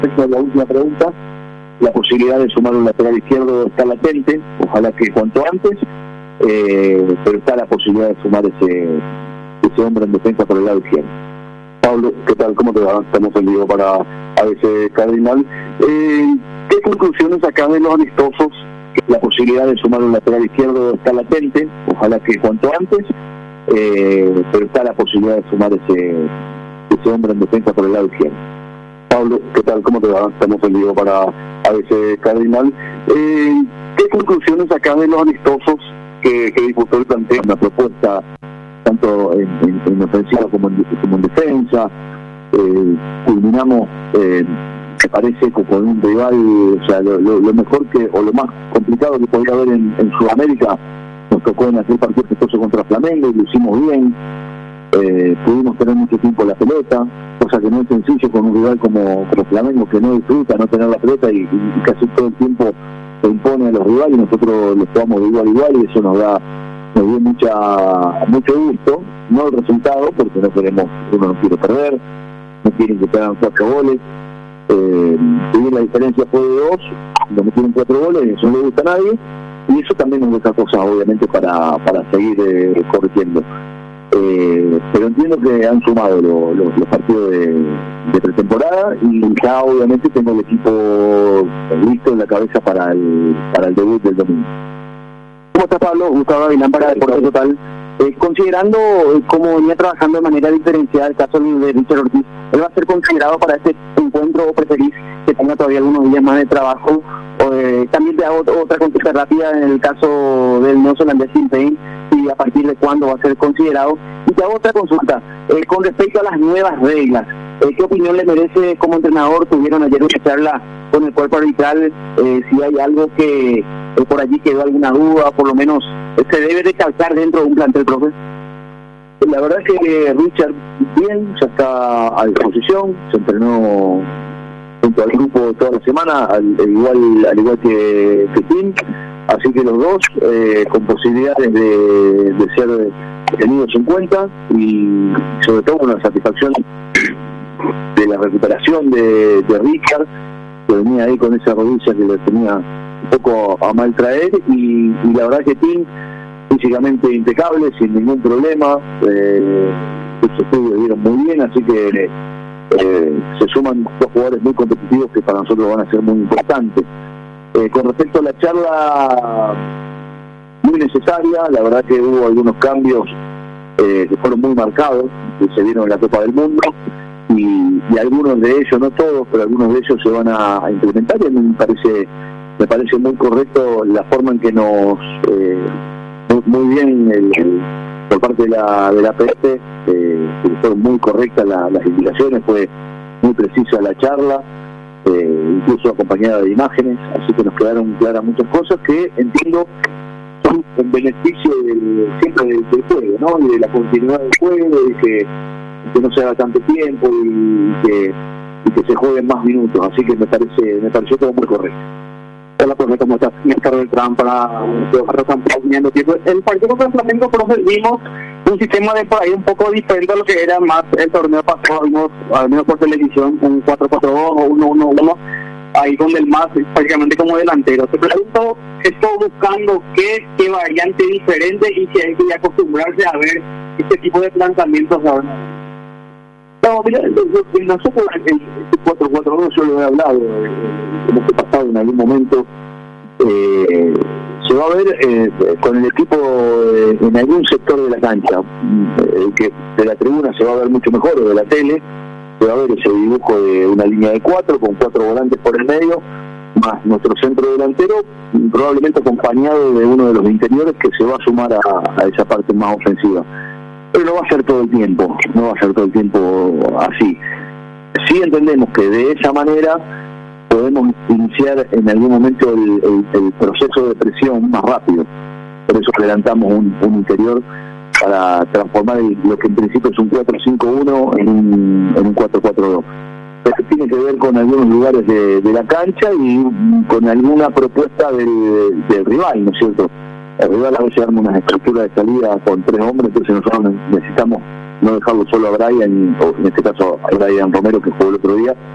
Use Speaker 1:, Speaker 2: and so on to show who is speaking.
Speaker 1: Respecto a la última pregunta, la posibilidad de sumar un lateral izquierdo está latente, ojalá que cuanto antes, pero está la posibilidad de sumar ese hombre en defensa por el lado izquierdo.
Speaker 2: Pablo, ¿qué tal? ¿Cómo te va? Estamos en vivo para ABC Cardinal. ¿Qué conclusiones sacas de los amistosos?
Speaker 1: La posibilidad de sumar un lateral izquierdo está latente, ojalá que cuanto antes, pero está la posibilidad de sumar ese hombre en defensa por el lado izquierdo.
Speaker 2: Pablo, ¿qué tal? ¿Cómo te va? Estamos en vivo para ABC Cardinal. ¿Qué conclusiones sacas de los amistosos que disputó el plantel?
Speaker 1: Una propuesta tanto en ofensiva como en defensa. Culminamos, me parece, con un rival, o sea, lo mejor que, o lo más complicado que podía haber en Sudamérica, nos tocó en aquel partido amistoso contra Flamengo y lo hicimos bien. Pudimos tener mucho tiempo la pelota, cosa que no es sencillo con un rival como Flamengo, que no disfruta no tener la pelota y casi todo el tiempo se impone a los rivales, y nosotros los jugamos de igual a igual, y eso nos dio mucho gusto, no el resultado, porque uno no quiere perder, no quieren que te hagan 4 goles, si bien la diferencia fue de 2, nos metieron 4 goles, eso no le gusta a nadie, y eso también nos deja cosas obviamente para seguir corrigiendo. Pero entiendo que han sumado los partidos de pretemporada, y ya obviamente tengo el equipo listo en la cabeza para el debut del domingo.
Speaker 2: ¿Cómo estás, Pablo? Gustavo Gavilán para Deportes Total. Considerando cómo venía trabajando de manera diferenciada el caso de Richard Ortiz, ¿él va a ser considerado para este encuentro o preferís que tenga todavía algunos días más de trabajo? También te hago otra consulta rápida en el caso del neozelandés Tim Paine, y a partir de cuándo va a ser considerado. Y te hago otra consulta con respecto a las nuevas reglas. ¿Qué opinión le merece como entrenador? Tuvieron ayer una charla con el cuerpo arbitral, si hay algo que por allí quedó alguna duda, por lo menos se debe recalcar dentro de un plantel, profe.
Speaker 1: La verdad es que Richard bien, ya está a disposición, se entrenó junto al grupo toda la semana, al igual que Tim, así que los dos con posibilidades de ser tenidos en cuenta, y sobre todo una satisfacción de la recuperación de Richard, que venía ahí con esa rodilla que le tenía un poco a mal traer, y la verdad que Tim físicamente impecable, sin ningún problema, sus estudios dieron muy bien, así que se suman 2 jugadores muy competitivos que para nosotros van a ser muy importantes. Con respecto a la charla, muy necesaria, la verdad que hubo algunos cambios que fueron muy marcados, que se dieron en la Copa del Mundo, y algunos de ellos, no todos, pero algunos de ellos se van a implementar, y a mí me parece muy correcto la forma en que nos muy bien por parte de la PF, que fueron muy correctas las indicaciones, fue muy precisa la charla, incluso acompañada de imágenes, así que nos quedaron claras muchas cosas que entiendo son en beneficio siempre del juego, ¿no? Y de la continuidad del juego, y que no se haga tanto tiempo, y que se jueguen más minutos, así que me pareció todo muy correcto.
Speaker 2: Hola, profe, ¿cómo estás? Néstor Beltrán para el partido contra el Flamengo, profe, vimos un sistema de por ahí un poco diferente a lo que era más el torneo pasado, vimos, al menos por televisión, un 4-4-2 o 1-1-1, ahí con el más prácticamente como delantero. Te pregunto, estoy buscando qué variante diferente, y si hay que acostumbrarse a ver este tipo de planteamientos ahora.
Speaker 1: No, mira, nosotros el 4-4-2 yo lo he hablado, hemos pasado en algún momento, se va a ver con el equipo en algún sector de la cancha, que de la tribuna se va a ver mucho mejor, o de la tele, se va a ver ese dibujo de una línea de 4 con 4 volantes por el medio, más nuestro centro delantero, probablemente acompañado de uno de los interiores que se va a sumar a esa parte más ofensiva. Pero no va a ser todo el tiempo, así. Sí entendemos que de esa manera podemos iniciar en algún momento el proceso de presión más rápido. Por eso adelantamos un interior para transformar lo que en principio es un 4-5-1 en un 4-4-2. Pero tiene que ver con algunos lugares de la cancha y con alguna propuesta del rival, ¿no es cierto? El rival a veces arma una estructura de salida con 3 hombres, entonces nosotros necesitamos no dejarlo solo a Brian, o en este caso a Brian Romero, que jugó el otro día,